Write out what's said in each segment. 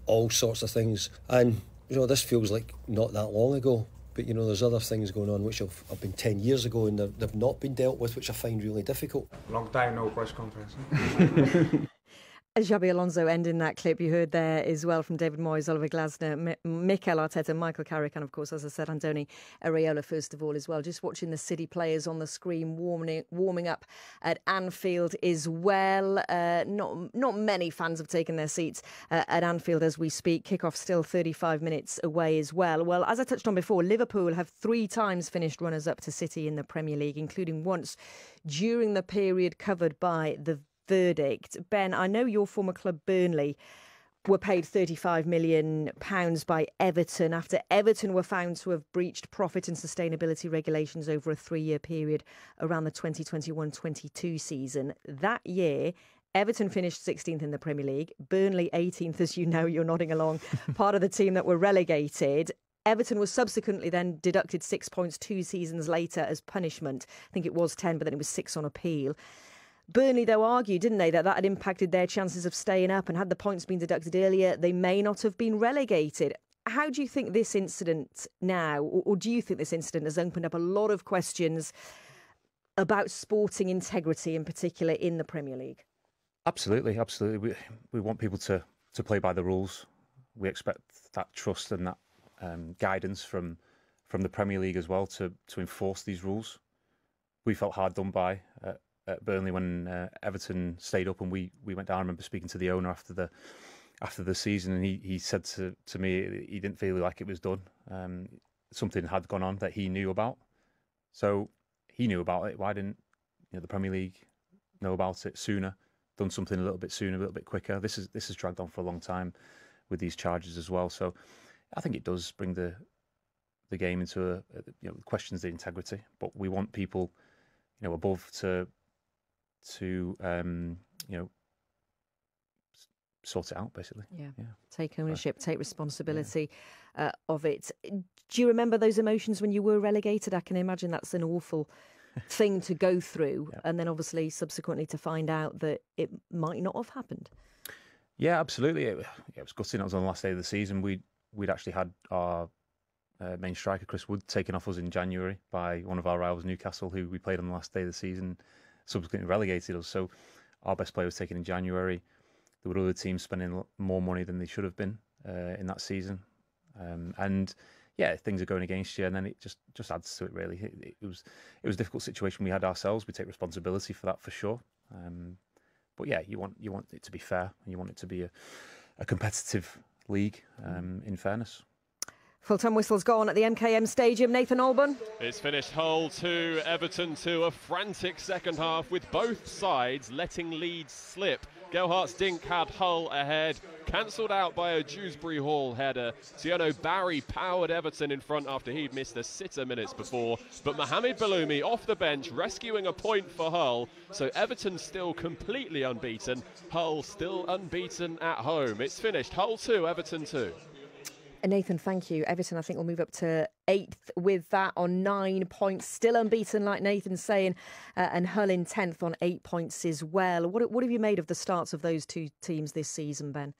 all sorts of things. And this feels like not that long ago, but there's other things going on which have been 10 years ago, and they've not been dealt with, which I find really difficult. Long time no press conference. Xabi Alonso ending that clip you heard there as well from David Moyes, Oliver Glasner, Mikel Arteta, Michael Carrick, and of course, as I said, Andoni Areola first of all as well. Just watching the City players on the screen warming up at Anfield as well. Not many fans have taken their seats at Anfield as we speak. Kickoff still 35 minutes away as well. Well, as I touched on before, Liverpool have 3 times finished runners-up to City in the Premier League, including once during the period covered by the verdict. Ben, I know your former club Burnley were paid £35 million by Everton after Everton were found to have breached profit and sustainability regulations over a 3-year period around the 2021-22 season. That year, Everton finished 16th in the Premier League, Burnley 18th, as you know, you're nodding along, part of the team that were relegated. Everton was subsequently then deducted 6 points 2 seasons later as punishment. I think it was 10, but then it was 6 on appeal. Burnley, though, argued, didn't they, that had impacted their chances of staying up, and had the points been deducted earlier, they may not have been relegated. How do you think this incident now, or do you think this incident has opened up a lot of questions about sporting integrity in particular in the Premier League? Absolutely. We want people to play by the rules. We expect that trust and that guidance from the Premier League as well to enforce these rules. We felt hard done by at Burnley when Everton stayed up, and we went down. I remember speaking to the owner after the season, and he said to me he didn't feel like it was done. Something had gone on that he knew about, so he knew about it. Why didn't the Premier League know about it sooner? Done something a little bit sooner, a little bit quicker. This has dragged on for a long time with these charges as well. So I think it does bring the game into questions the integrity, but we want people above to sort it out, basically. Yeah. Take ownership, take responsibility of it. Do you remember those emotions when you were relegated? I can imagine that's an awful thing to go through, and then obviously subsequently to find out that it might not have happened. Yeah, absolutely. It was gutting. It was on the last day of the season. We'd actually had our main striker, Chris Wood, taken off us in January by one of our rivals, Newcastle, who we played on the last day of the season, subsequently relegated us. So our best player was taken in January. There were other teams spending more money than they should have been in that season. And yeah, things are going against you, and then it just adds to it, really. It was a difficult situation we had ourselves. We take responsibility for that, for sure. But yeah, you want it to be fair, and you want it to be a competitive league, in fairness. Full-time whistle's gone at the MKM Stadium. Nathan Alban. It's finished Hull 2, Everton 2. A frantic second half with both sides letting leads slip. Gelhardt's dink had Hull ahead, cancelled out by a Dewsbury Hall header. Tiono Barry powered Everton in front after he'd missed a sitter minutes before. But Mohamed Baloumi off the bench, rescuing a point for Hull. So Everton still completely unbeaten. Hull still unbeaten at home. It's finished Hull 2, Everton 2. Nathan, thank you. Everton, I think, will move up to 8th with that on 9 points. Still unbeaten, like Nathan's saying, and Hull in 10th on 8 points as well. What have you made of the starts of those two teams this season, Ben?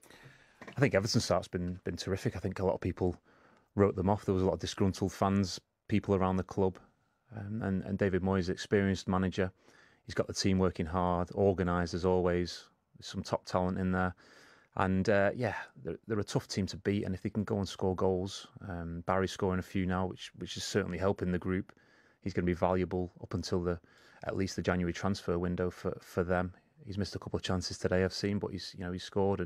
I think Everton's start's been terrific. I think a lot of people wrote them off. There was a lot of disgruntled fans, people around the club, and David Moyes, experienced manager. He's got the team working hard, organised as always. There's some top talent in there. And they're a tough team to beat, and if they can go and score goals, Barry's scoring a few now, which is certainly helping the group. He's going to be valuable up until at least the January transfer window for them. He's missed a couple of chances today, I've seen, but he's scored,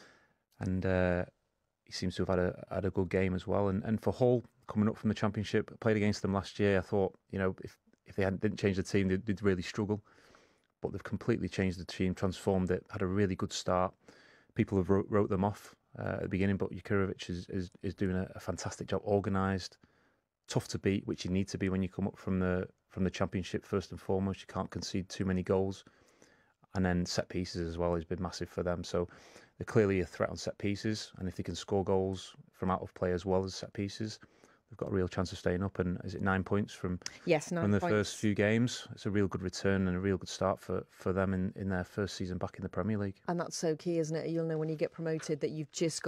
and he seems to have had a good game as well. And for Hull, coming up from the Championship, I played against them last year. I thought if they didn't change the team, they'd really struggle, but they've completely changed the team, transformed it, had a really good start. People have wrote them off at the beginning, but Jurkovic is doing a fantastic job, organised, tough to beat, which you need to be when you come up from the Championship. First and foremost, you can't concede too many goals, and then set pieces as well has been massive for them. So they're clearly a threat on set pieces, and if they can score goals from out of play as well as set pieces, they've got a real chance of staying up. And is it 9 points from the first few games? It's a real good return and a real good start for them in their first season back in the Premier League. And that's so key, isn't it? You'll know when you get promoted that you've just got